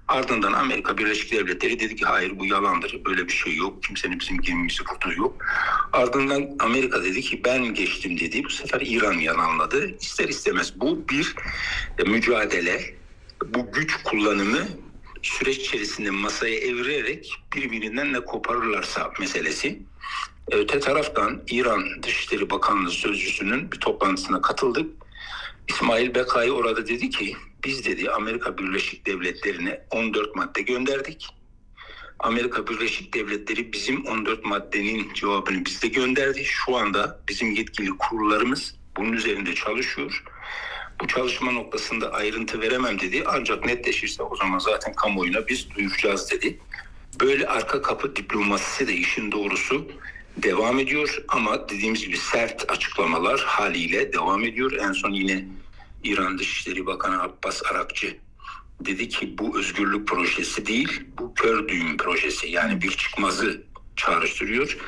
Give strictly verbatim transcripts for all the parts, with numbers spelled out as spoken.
Ardından Amerika Birleşik Devletleri dedi ki hayır bu yalandır, böyle bir şey yok, kimsenin bizim gemimizi vurduğu yok. Ardından Amerika dedi ki ben geçtim dedi, bu sefer İran yalanladı. İster istemez bu bir e, mücadele, bu güç kullanımı süreç içerisinde masaya evirerek birbirinden ne koparırlarsa meselesi. Öte taraftan İran Dışişleri Bakanlığı Sözcüsü'nün bir toplantısına katıldık. İsmail Bekai orada dedi ki biz dedi Amerika Birleşik Devletleri'ne on dört madde gönderdik. Amerika Birleşik Devletleri bizim on dört maddenin cevabını bize gönderdi. Şu anda bizim yetkili kurullarımız bunun üzerinde çalışıyor. Bu çalışma noktasında ayrıntı veremem dedi. Ancak netleşirse o zaman zaten kamuoyuna biz duyuracağız dedi. Böyle arka kapı diplomasisi de işin doğrusu devam ediyor. Ama dediğimiz gibi sert açıklamalar haliyle devam ediyor. En son yine İran Dışişleri Bakanı Abbas Arakçı dedi ki bu özgürlük projesi değil, bu kör düğüm projesi. Yani bir çıkmazı çağrıştırıyor.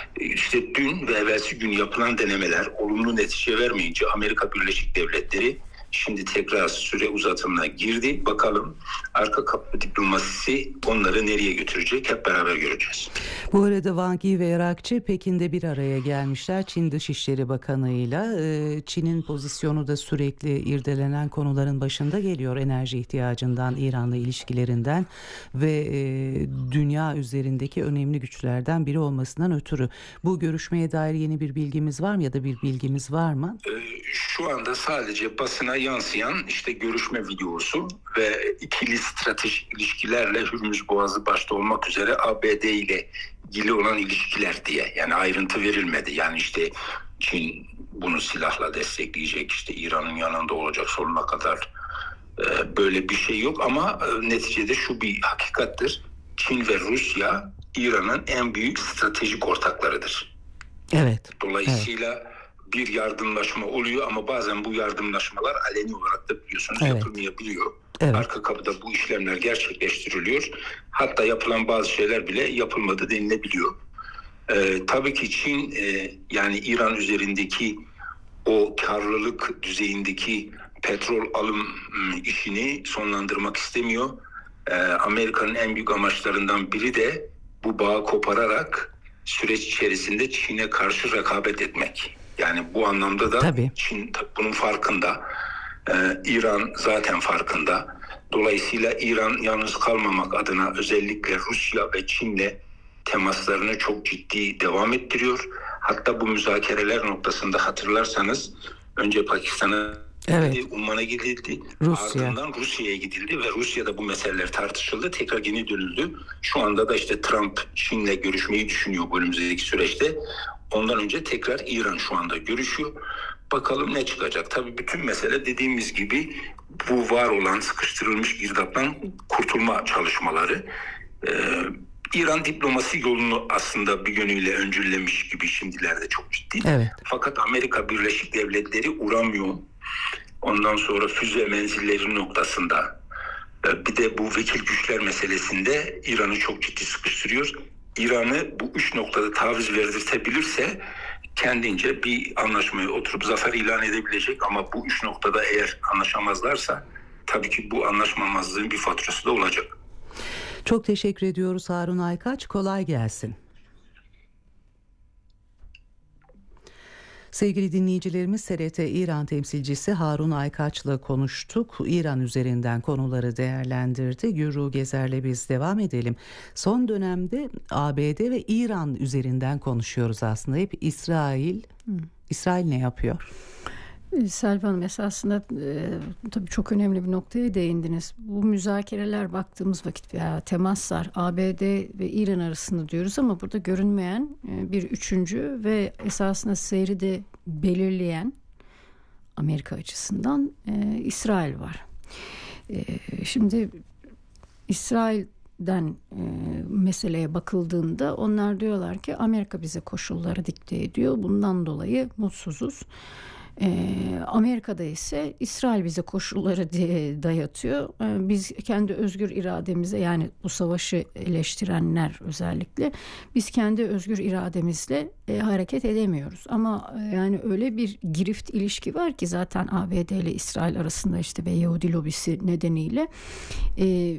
İşte dün ve evvelsi gün yapılan denemeler olumlu netice vermeyince Amerika Birleşik Devletleri şimdi tekrar süre uzatımına girdi. Bakalım arka kapı diplomasisi onları nereye götürecek, hep beraber göreceğiz. Bu arada Wang Yi ve Arakçı Pekin'de bir araya gelmişler. Çin Dışişleri Bakanı'yla. Çin'in pozisyonu da sürekli irdelenen konuların başında geliyor. Enerji ihtiyacından, İran'la ilişkilerinden ve dünya üzerindeki önemli güçlerden biri olmasından ötürü. Bu görüşmeye dair yeni bir bilgimiz var mı ya da bir bilgimiz var mı? Şu anda sadece basına yansıyan işte görüşme videosu ve ikili stratejik ilişkilerle Hürmüz Boğazı başta olmak üzere A B D ile ilgili olan ilişkiler diye, yani ayrıntı verilmedi. Yani işte Çin bunu silahla destekleyecek, işte İran'ın yanında olacak sonuna kadar, böyle bir şey yok ama neticede şu bir hakikattir: Çin ve Rusya İran'ın en büyük stratejik ortaklarıdır. Evet. Dolayısıyla evet. Bir yardımlaşma oluyor ama bazen bu yardımlaşmalar aleni olarak da biliyorsunuz evet. yapılmayabiliyor. Evet. Arka kapıda bu işlemler gerçekleştiriliyor. Hatta yapılan bazı şeyler bile yapılmadı denilebiliyor. Ee, tabii ki Çin e, yani İran üzerindeki o karlılık düzeyindeki petrol alım işini sonlandırmak istemiyor. Ee, Amerika'nın en büyük amaçlarından biri de bu bağı kopararak süreç içerisinde Çin'e karşı rekabet etmek. Yani bu anlamda da Tabii. Çin bunun farkında. Ee, İran zaten farkında. Dolayısıyla İran yalnız kalmamak adına özellikle Rusya ve Çin'le temaslarını çok ciddi devam ettiriyor. Hatta bu müzakereler noktasında hatırlarsanız önce Pakistan'a evet. Umman'a gidildi. Rusya. Ardından Rusya'ya gidildi ve Rusya'da bu meseleler tartışıldı. Tekrar geri dönüldü. Şu anda da işte Trump Çin'le görüşmeyi düşünüyor bu önümüzdeki süreçte. Ondan önce tekrar İran şu anda görüşüyor. Bakalım ne çıkacak. Tabii bütün mesele dediğimiz gibi bu var olan sıkıştırılmış girdaptan kurtulma çalışmaları. Ee, İran diplomasi yolunu aslında bir yönüyle öncüllemiş gibi şimdilerde çok ciddi. Evet. Fakat Amerika Birleşik Devletleri uranyum, ondan sonra füze menzilleri noktasında bir de bu vekil güçler meselesinde İran'ı çok ciddi sıkıştırıyor. İran'ı bu üç noktada taviz verdirtebilirse kendince bir anlaşmaya oturup zafer ilan edebilecek ama bu üç noktada eğer anlaşamazlarsa tabii ki bu anlaşmamazlığın bir faturası da olacak. Çok teşekkür ediyoruz Harun Aykaç. Kolay gelsin. Sevgili dinleyicilerimiz, S R T İran temsilcisi Harun Aykaç'la konuştuk. İran üzerinden konuları değerlendirdi. Gürru Gezer'le biz devam edelim. Son dönemde A B D ve İran üzerinden konuşuyoruz aslında. Hep İsrail. Hı. İsrail ne yapıyor? Selva Hanım, esasında e, tabii çok önemli bir noktaya değindiniz. Bu müzakereler baktığımız vakit veya temaslar A B D ve İran arasında diyoruz ama burada görünmeyen e, bir üçüncü ve esasında seyri de belirleyen Amerika açısından e, İsrail var. E, şimdi İsrail'den e, meseleye bakıldığında onlar diyorlar ki Amerika bize koşulları dikte ediyor. Bundan dolayı mutsuzuz. Ee, Amerika'da ise İsrail bize koşulları dayatıyor. Ee, biz kendi özgür irademize, yani bu savaşı eleştirenler özellikle, biz kendi özgür irademizle e, hareket edemiyoruz. Ama e, yani öyle bir girift ilişki var ki zaten A B D ile İsrail arasında işte ve Yahudi lobisi nedeniyle e,